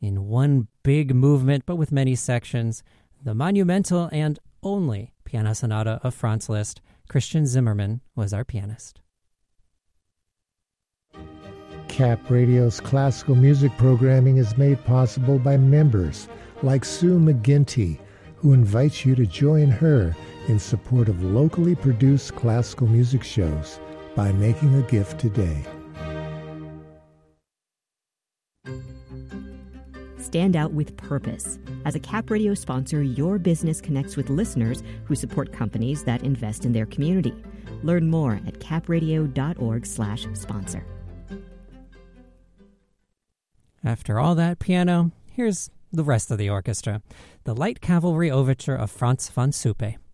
in one big movement, but with many sections, the monumental and only Piano Sonata of Franz Liszt. Christian Zimmerman was our pianist. Cap Radio's classical music programming is made possible by members like Sue McGinty, who invites you to join her in support of locally produced classical music shows by making a gift today. Stand out with purpose. As a Cap Radio sponsor, your business connects with listeners who support companies that invest in their community. Learn more at capradio.org/sponsor. After all that piano, here's the rest of the orchestra. The Light Cavalry Overture of Franz von Suppe.